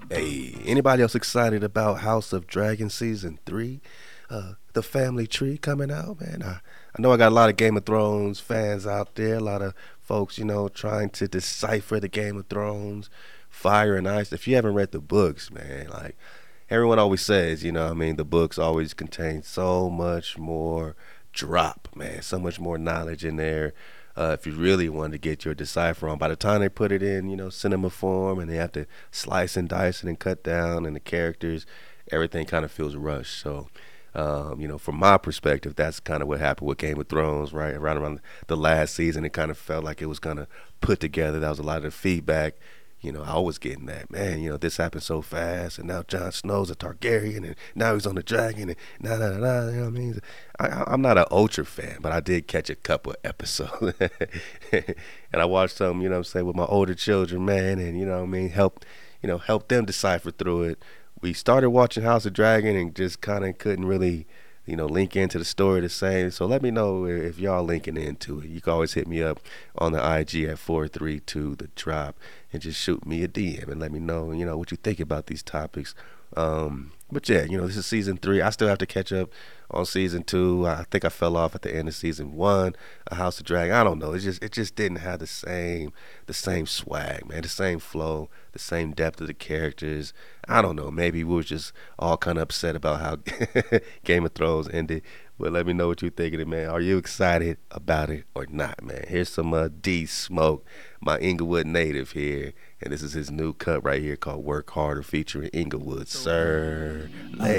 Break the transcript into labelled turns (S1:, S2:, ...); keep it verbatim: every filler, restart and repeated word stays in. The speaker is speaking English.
S1: Hey, anybody else excited about House of Dragon season three? Uh, the family tree coming out, man. I, I know I got a lot of Game of Thrones fans out there, a lot of folks, you know, trying to decipher the Game of Thrones, Fire and Ice. If you haven't read the books, man, like everyone always says, you know, I mean, the books always contain so much more drop, man, so much more knowledge in there. Uh, if you really want to get your decipher on, by the time they put it in, you know, cinema form and they have to slice and dice it and cut down and the characters, everything kind of feels rushed. So, um, you know, from my perspective, that's kind of what happened with Game of Thrones, right? Right around the last season, it kind of felt like it was kind of put together. That was a lot of the feedback. You know, I was getting that, man, you know, this happened so fast, and now Jon Snow's a Targaryen, and now he's on the dragon, and nah, nah, nah, you know what I mean? I, I- I'm not an Ultra fan, but I did catch a couple episodes. And I watched some, you know what I'm saying, with my older children, man, and, you know what I mean, help, you know, help them decipher through it. We started watching House of Dragon and just kind of couldn't really, you know, link into the story the same. So let me know if y'all linking into it. You can always hit me up on the I G at four three two the drop and just shoot me a D M and let me know, you know, what you think about these topics. Um, but yeah, you know, this is season three. I still have to catch up on season two. I think I fell off at the end of season one. A House of Dragon. I don't know. It just it just didn't have the same the same swag, man. The same flow, the same depth of the characters. I don't know. Maybe we were just all kind of upset about how Game of Thrones ended. But let me know what you think of it, man. Are you excited about it or not, man? Here's some uh, D Smoke, my Inglewood native here, and this is his new cut right here called "Work Harder" featuring Inglewood, sir. Lay.